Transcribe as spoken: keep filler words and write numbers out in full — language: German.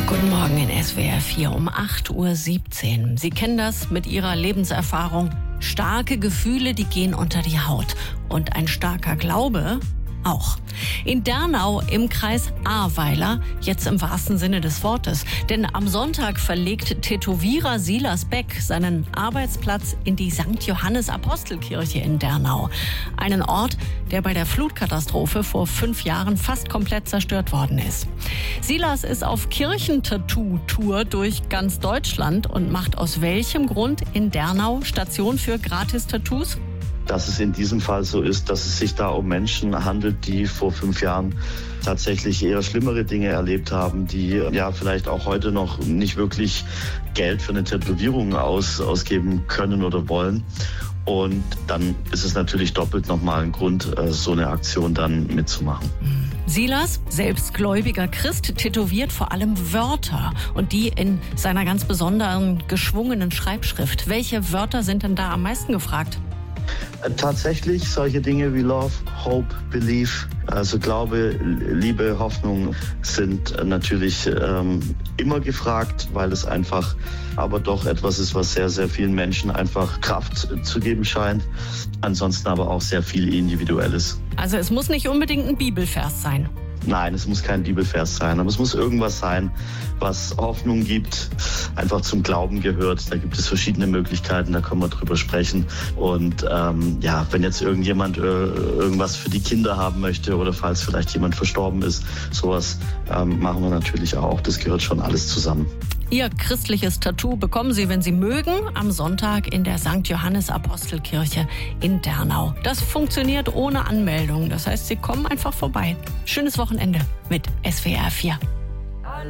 Guten Morgen in S W R vier um acht Uhr siebzehn. Sie kennen das mit Ihrer Lebenserfahrung. Starke Gefühle, die gehen unter die Haut. Und ein starker Glaube auch. In Dernau im Kreis Ahrweiler, jetzt im wahrsten Sinne des Wortes. Denn am Sonntag verlegt Tätowierer Silas Beck seinen Arbeitsplatz in die Sankt Johannes Apostelkirche in Dernau. Einen Ort, der bei der Flutkatastrophe vor fünf Jahren fast komplett zerstört worden ist. Silas ist auf Kirchentattoo-Tour durch ganz Deutschland und macht aus welchem Grund in Dernau Station für Gratis-Tattoos? Dass es in diesem Fall so ist, dass es sich da um Menschen handelt, die vor fünf Jahren tatsächlich eher schlimmere Dinge erlebt haben, die ja vielleicht auch heute noch nicht wirklich Geld für eine Tätowierung aus, ausgeben können oder wollen. Und dann ist es natürlich doppelt nochmal ein Grund, so eine Aktion dann mitzumachen. Silas, selbstgläubiger Christ, tätowiert vor allem Wörter und die in seiner ganz besonderen geschwungenen Schreibschrift. Welche Wörter sind denn da am meisten gefragt? Tatsächlich solche Dinge wie Love, Hope, Belief, also Glaube, Liebe, Hoffnung sind natürlich ähm, immer gefragt, weil es einfach aber doch etwas ist, was sehr, sehr vielen Menschen einfach Kraft zu geben scheint. Ansonsten aber auch sehr viel Individuelles. Also es muss nicht unbedingt ein Bibelvers sein. Nein, es muss kein Bibelvers sein, aber es muss irgendwas sein, was Hoffnung gibt, einfach zum Glauben gehört. Da gibt es verschiedene Möglichkeiten, da können wir drüber sprechen. Und ähm, ja, wenn jetzt irgendjemand äh, irgendwas für die Kinder haben möchte oder falls vielleicht jemand verstorben ist, sowas ähm, machen wir natürlich auch. Das gehört schon alles zusammen. Ihr christliches Tattoo bekommen Sie, wenn Sie mögen, am Sonntag in der Sankt Johannes Apostelkirche in Dernau. Das funktioniert ohne Anmeldung. Das heißt, Sie kommen einfach vorbei. Schönes Wochenende mit S W R vier.